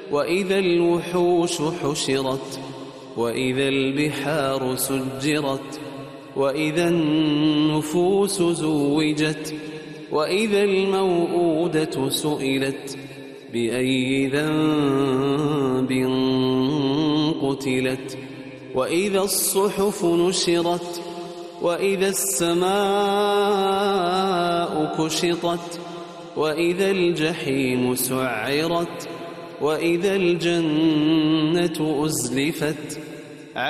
وإذا الوحوش حشرت وإذا البحار سجرت وإذا النفوس زوجت وإذا الموءودة سئلت بأي ذنب قتلت وإذا الصحف نشرت وإذا السماء كشطت وإذا الجحيم سعرت وإذا الجنة أزلفت